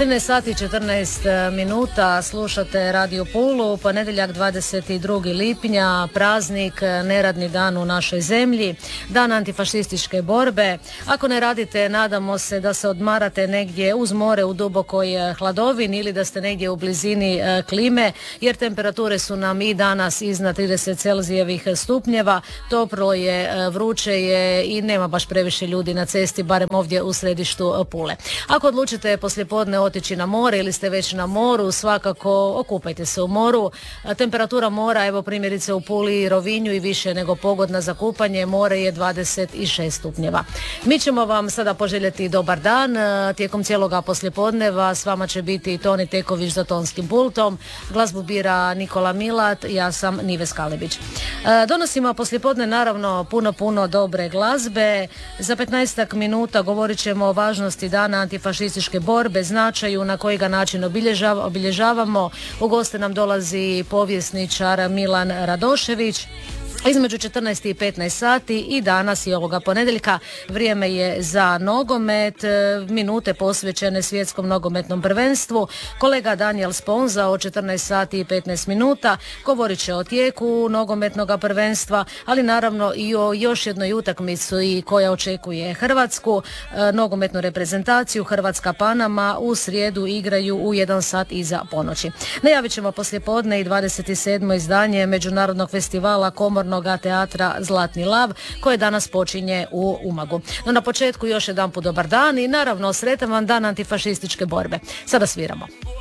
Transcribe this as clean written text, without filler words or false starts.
13 sati i 14 minuta, slušate Radio Pulu, ponedjeljak 22. lipnja, praznik, neradni dan u našoj zemlji, dan antifašističke borbe. Ako ne radite, nadamo se da se odmarate negdje uz more u dubokoj hladovini ili da ste negdje u blizini klime, jer temperature su nam i danas iznad 30 Celzijevih stupnjeva, toplo je, vruće je i nema baš previše ljudi na cesti, barem ovdje u središtu Pule. Ako odlučite poslijepodne otići na more ili ste već na moru, svakako okupajte se u moru. Temperatura mora, evo primjerice u Puli i Rovinju, i više nego pogodna za kupanje, more je 26 stupnjeva. Mi ćemo vam sada poželjeti dobar dan. Tijekom cijeloga poslijepodneva s vama će biti Toni Teković za tonskim pultom, glazbu bira Nikola Milat, ja sam Nives Kalebić. Donosimo poslijepodne naravno puno dobre glazbe. Za 15 minuta govorit ćemo o važnosti dana antifašističke borbe, značaju na koji ga način obilježavamo. U goste nam dolazi povjesničar Milan Radošević. Između 14 i 15 sati i danas i ovoga ponedjeljka vrijeme je za nogomet, minute posvećene svjetskom nogometnom prvenstvu. Kolega Daniel Sponza o 14 sati i 15 minuta govorit će o tijeku nogometnog prvenstva, ali naravno i o još jednoj utakmici koja očekuje Hrvatsku, nogometnu reprezentaciju. Hrvatska Panama u srijedu igraju u 1 sat iza ponoći. Najavit ćemo poslijepodne i 27. izdanje Međunarodnog festivala komornog teatra Zlatni lav, koje danas počinje u Umagu. No na početku još jedanput dobar dan i naravno sretan vam dan antifašističke borbe. Sada sviramo.